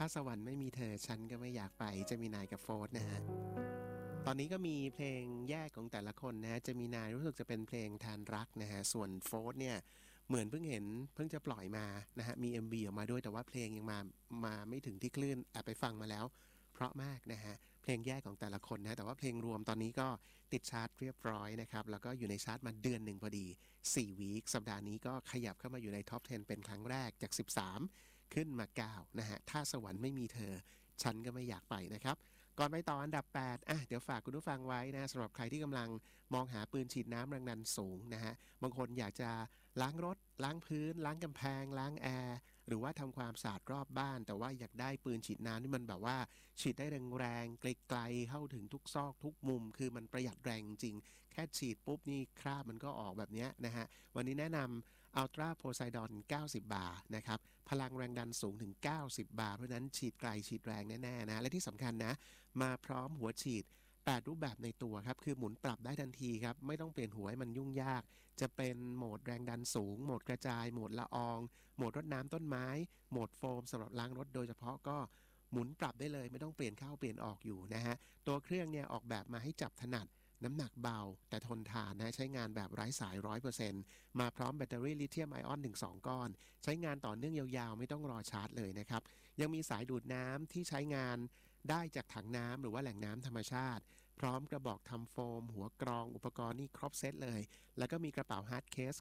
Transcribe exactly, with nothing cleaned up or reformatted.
าสวรรค์ไม่มีเธอฉันก็ไม่อยากไปเจมินายกับโฟร์ธนะฮะตอนนี้ก็มีเพลงแยกของแต่ละคนนะฮะเจมินายรู้สึกจะเป็นเพลงแทนรักนะฮะส่วนโฟร์ธเนี่ยเหมือนเพิ่งเห็นเพิ่งจะปล่อยมานะฮะมี เอ็ม วี ออกมาด้วยแต่ว่าเพลงยังมามาไม่ถึงที่คลื่นแอบไปฟังมาแล้วเพราะมากนะฮะเพลงแยกของแต่ละคนนะแต่ว่าเพลงรวมตอนนี้ก็ติดชาร์ตเรียบร้อยนะครับแล้วก็อยู่ในชาร์ตมาเดือนหนึ่งพอดีสี่วีคสัปดาห์นี้ก็ขยับเข้ามาอยู่ในท็อปสิบเป็นครั้งแรกจากสิบสามขึ้นมาเก้านะฮะถ้าสวรรค์ไม่มีเธอฉันก็ไม่อยากไปนะครับก่อนไปต่ออันดับแปดอ่ะเดี๋ยวฝากคุณผู้ฟังไว้นะสำหรับใครที่กำลังมองหาปืนฉีดน้ำแรงดันสูงนะฮะบางคนอยากจะล้างรถล้างพื้นล้างกำแพงล้างแอร์หรือว่าทำความสะอาดรอบบ้านแต่ว่าอยากได้ปืนฉีดน้ำที่มันแบบว่าฉีดได้แรงๆไกลๆเข้าถึงทุกซอกทุกมุมคือมันประหยัดแรงจริงแค่ฉีดปุ๊บนี่คราบมันก็ออกแบบนี้นะฮะวันนี้แนะนำ Ultra Poseidon เก้าสิบ บาร์นะครับพลังแรงดันสูงถึงเก้าสิบ บาร์เพราะนั้นฉีดไกลฉีดแรงแน่ๆนะและที่สำคัญนะมาพร้อมหัวฉีดแปดรูปแบบในตัวครับคือหมุนปรับได้ทันทีครับไม่ต้องเปลี่ยนหัวให้มันยุ่งยากจะเป็นโหมดแรงดันสูงโหมดกระจายโหมดละอองโหมดรดน้ำต้นไม้โหมดโฟมสำหรับล้างรถโดยเฉพาะก็หมุนปรับได้เลยไม่ต้องเปลี่ยนเข้าเปลี่ยนออกอยู่นะฮะตัวเครื่องเนี่ยออกแบบมาให้จับถนัดน้ำหนักเบาแต่ทนทานนะใช้งานแบบไร้สาย ร้อยเปอร์เซ็นต์ มาพร้อมแบตเตอรี่ลิเธียมไอออนถึงสองก้อนใช้งานต่อเนื่องยาวๆไม่ต้องรอชาร์จเลยนะครับยังมีสายดูดน้ำที่ใช้งานได้จากถังน้ำหรือว่าแหล่งน้ำธรรมชาติพร้อมกระบอกทำโฟมหัวกรองอุปกรณ์นี่ครบเซตเลยแล้วก็มีกระเป๋าฮาร์ดเคส